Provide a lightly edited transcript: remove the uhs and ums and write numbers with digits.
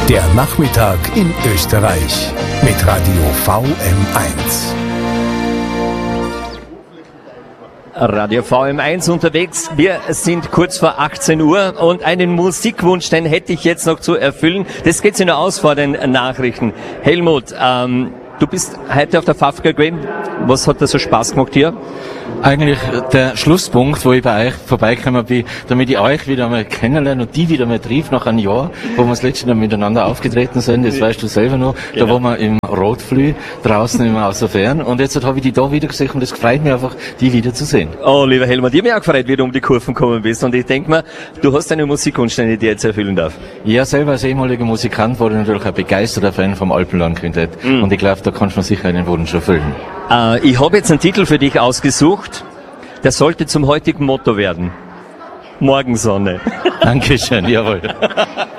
Der Nachmittag in Österreich mit Radio VM1. Radio VM1 unterwegs. Wir sind kurz vor 18 Uhr und einen Musikwunsch, den hätte ich jetzt noch zu erfüllen. Das geht sich nur aus vor den Nachrichten. Helmut, du bist heute auf der Fafka gewesen. Was hat da so Spaß gemacht hier? Eigentlich der Schlusspunkt, wo ich bei euch vorbeigekommen bin, damit ich euch wieder mal kennenlerne und die wieder mal triff nach einem Jahr, wo wir das letzte Mal miteinander aufgetreten sind, das weißt du selber noch, genau. Da waren wir im Rotflü, draußen im Außerfern, und jetzt habe ich die da wieder gesehen und es freut mich einfach, die wieder zu sehen. Oh, lieber Helmut, ich habe mich auch gefreut, wie du um die Kurven gekommen bist, und ich denke mir, du hast eine Musikwunsch, den ich dir jetzt erfüllen darf. Ja, selber als ehemaliger Musikant war ich natürlich ein begeisterter Fan vom Alpenland-Quintett und ich glaube, da kannst du mir sicher einen Wunsch erfüllen. Ich habe jetzt einen Titel für dich ausgesucht, der sollte zum heutigen Motto werden. Morgensonne. Dankeschön, jawohl.